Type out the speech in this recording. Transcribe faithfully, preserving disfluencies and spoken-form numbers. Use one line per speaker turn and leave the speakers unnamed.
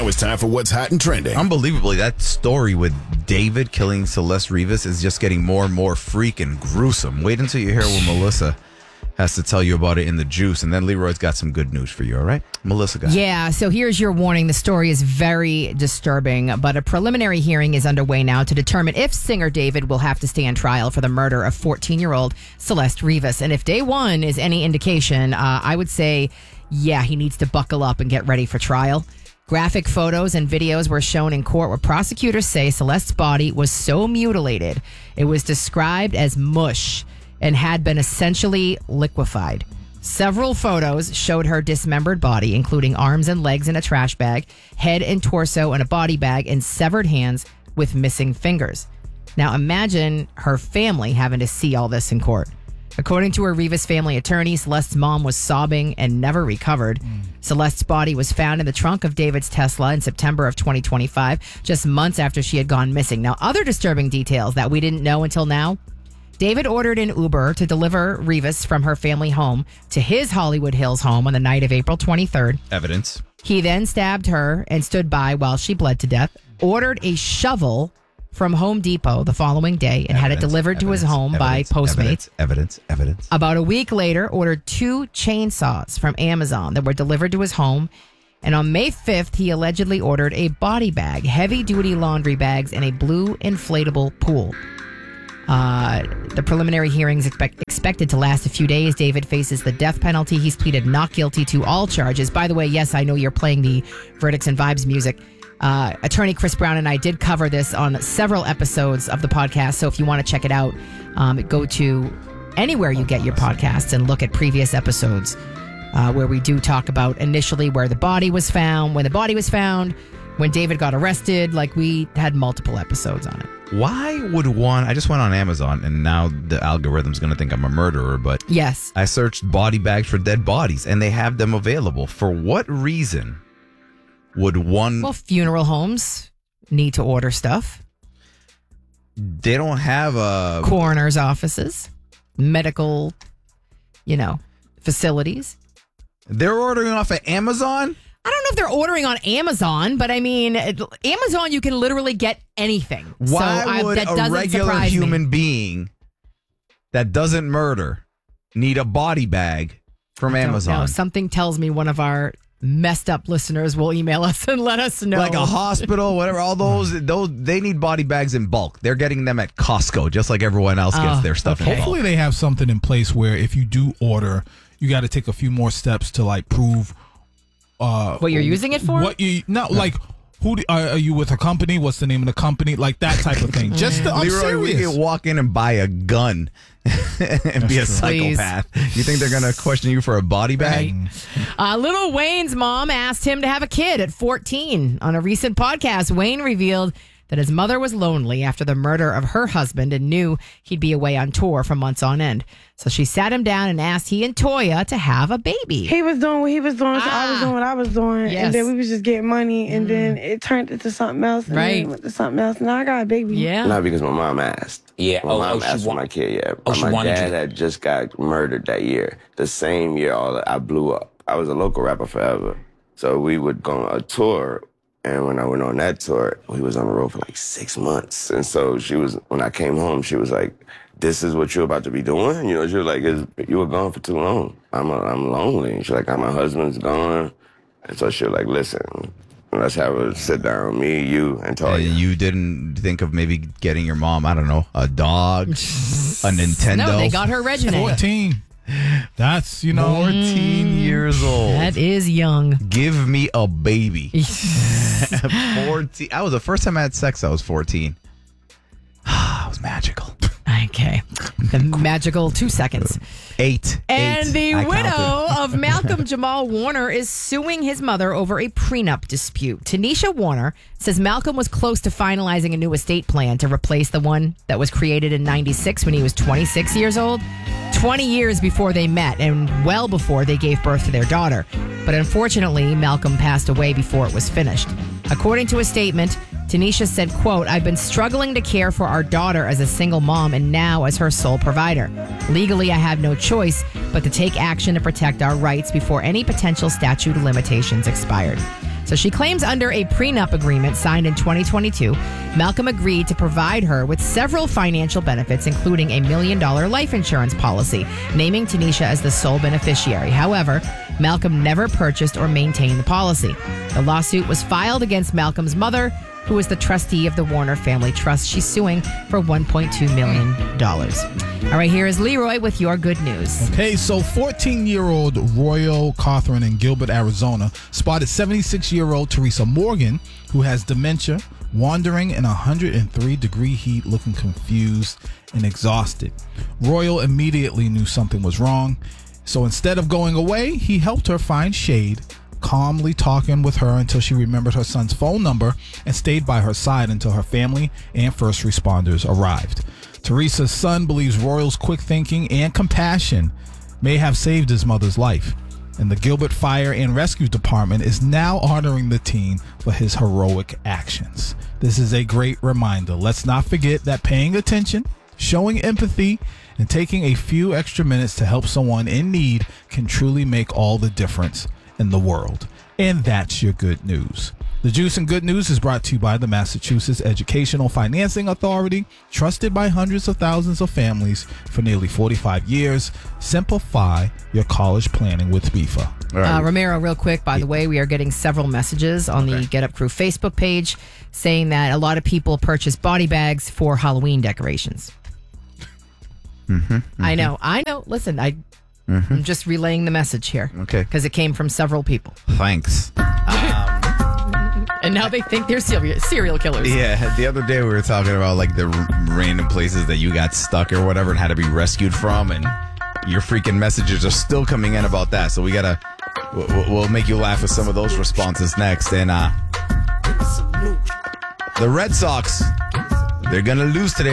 Now it's time for what's hot and trending.
Unbelievably, that story with David killing Celeste Rivas is just getting more and more freaking gruesome. Wait until you hear what Melissa has to tell you about it in the juice, and then Leroy's got some good news for you, all right? Melissa, go ahead.
Yeah, so here's your warning. The story is very disturbing, but a preliminary hearing is underway now to determine if singer David will have to stand trial for the murder of fourteen-year-old Celeste Rivas. And if day one is any indication, uh, I would say, yeah, he needs to buckle up and get ready for trial. Graphic photos and videos were shown in court where prosecutors say Celeste's body was so mutilated, it was described as mush and had been essentially liquefied. Several photos showed her dismembered body, including arms and legs in a trash bag, head and torso in a body bag, and severed hands with missing fingers. Now imagine her family having to see all this in court. According to her Rivas family attorney, Celeste's mom was sobbing and never recovered. Mm. Celeste's body was found in the trunk of David's Tesla in September of twenty twenty-five, just months after she had gone missing. Now, other disturbing details that we didn't know until now. David ordered an Uber to deliver Rivas from her family home to his Hollywood Hills home on the night of April twenty-third.
Evidence.
He then stabbed her and stood by while she bled to death, ordered a shovel from Home Depot the following day and evidence, had it delivered evidence, to his home evidence, by Postmates.
Evidence, evidence, evidence.
About a week later, ordered two chainsaws from Amazon that were delivered to his home. And on May fifth, he allegedly ordered a body bag, heavy-duty laundry bags, and a blue inflatable pool. Uh, the preliminary hearings expect, expected to last a few days. David faces the death penalty. He's pleaded not guilty to all charges. By the way, yes, I know you're playing the Verdicts and Vibes music. Uh, attorney Chris Brown and I did cover this on several episodes of the podcast. So if you want to check it out, um, go to anywhere you get your podcasts and look at previous episodes uh, where we do talk about initially where the body was found, when the body was found, when David got arrested. Like, we had multiple episodes on it.
Why would one... I just went on Amazon, and now the algorithm's going to think I'm a murderer, but...
Yes.
I searched body bags for dead bodies, and they have them available. For what reason would one...
Well, funeral homes need to order stuff.
They don't have a...
Coroner's offices, medical, you know, facilities.
They're ordering off of Amazon?
I don't know if they're ordering on Amazon, but I mean, Amazon, you can literally get anything.
Why
so I,
would
that
a regular human
me.
being that doesn't murder need a body bag from Amazon?
No, something tells me one of our messed up listeners will email us and let us know.
Like a hospital, whatever, all those, those they need body bags in bulk. They're getting them at Costco, just like everyone else gets oh, their stuff
okay.
in bulk.
Hopefully they have something in place where if you do order, you got to take a few more steps to like prove uh,
what you're using it for.
What you no like. Who do, uh, are you with a company? What's the name of the company? Like that type of thing. Just to, I'm
Leroy,
serious.
we can walk in and buy a gun and be a psychopath. You think they're going to question you for a body bag?
Right. Uh, Lil Wayne's mom asked him to have a kid at fourteen. On a recent podcast, Wayne revealed that his mother was lonely after the murder of her husband and knew he'd be away on tour for months on end. So she sat him down and asked he and Toya to have a baby.
He was doing what he was doing, so ah. I was doing what I was doing.
Yes.
And then we was just getting money, and mm. then it turned into something else, and
right.
then it went to something else. Now I got a baby.
Yeah.
Not because my mom asked.
Yeah.
My
oh,
mom
oh,
asked
she
for
wa-
my kid, yeah.
Oh, she
my
wanted
dad
you.
had just got murdered that year. The same year all I blew up. I was a local rapper forever. So we would go on a tour. And when I went on that tour, we was on the road for like six months. And so she was, when I came home, she was like, this is what you're about to be doing? You know, she was like, you were gone for too long. I'm a, I'm lonely. She's like, my husband's gone. And so she was like, listen, let's have a sit down, me, you, and Toya.
And you didn't think of maybe getting your mom, I don't know, a dog, a Nintendo?
No, they got her Reginae.
fourteen. That's, you know.
fourteen mm, years old.
That is young.
Give me a baby. fourteen. I was the first time I had sex, I was fourteen. It was magical.
Okay. The magical two seconds.
Eight.
And
eight.
the
I
widow
counted.
of Malcolm Jamal Warner is suing his mother over a prenup dispute. Tanisha Warner says Malcolm was close to finalizing a new estate plan to replace the one that was created in ninety-six when he was twenty-six years old. twenty years before they met and well before they gave birth to their daughter. But unfortunately, Malcolm passed away before it was finished. According to a statement, Tanisha said, quote, I've been struggling to care for our daughter as a single mom and now as her sole provider. Legally, I have no choice but to take action to protect our rights before any potential statute of limitations expired. So So she claims under a prenup agreement signed in twenty twenty-two, Malcolm agreed to provide her with several financial benefits, including a million dollar life insurance policy, naming Tanisha as the sole beneficiary. However, Malcolm never purchased or maintained the policy. The lawsuit was filed against Malcolm's mother, who is the trustee of the Warner Family Trust. She's suing for one point two million dollars. All right, here is Leroy with your good news.
Okay, so fourteen-year-old Royal Cawthron in Gilbert, Arizona, spotted seventy-six-year-old Teresa Morgan, who has dementia, wandering in one hundred three degree heat, looking confused and exhausted. Royal immediately knew something was wrong, so instead of going away, he helped her find shade, calmly talking with her until she remembered her son's phone number and stayed by her side until her family and first responders arrived. Teresa's son believes Royal's quick thinking and compassion may have saved his mother's life, and the Gilbert Fire and Rescue Department is now honoring the teen for his heroic actions. This is a great reminder. Let's not forget that paying attention, showing empathy, and taking a few extra minutes to help someone in need can truly make all the difference in the world. And that's your good news. The Juice and Good News is brought to you by the Massachusetts Educational Financing Authority, trusted by hundreds of thousands of families for nearly forty-five years. Simplify your college planning with B F A.
All right.
Uh, Romero, real quick, by the way, we are getting several messages on the
Okay.
Get Up Crew Facebook page saying that a lot of people purchase body bags for Halloween decorations.
Mm-hmm,
I know, I know. Listen, I, I'm just relaying the message here.
Okay.
Because it came from several people.
Thanks.
And now they think they're serial, serial killers.
Yeah, the other day we were talking about like the r- random places that you got stuck or whatever and had to be rescued from, and your freaking messages are still coming in about that. So we gotta, we'll, we'll make you laugh with some of those responses next. And uh, the Red Sox, they're gonna lose today.